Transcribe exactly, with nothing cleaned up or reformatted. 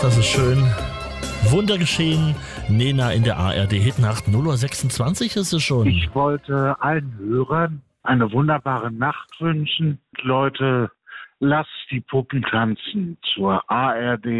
das ist schön. Wunder geschehen. Nena in der A R D-Hitnacht. null Uhr sechsundzwanzig ist es schon. Ich wollte allen Hörern eine wunderbare Nacht wünschen. Leute, lasst die Puppen tanzen zur A R D.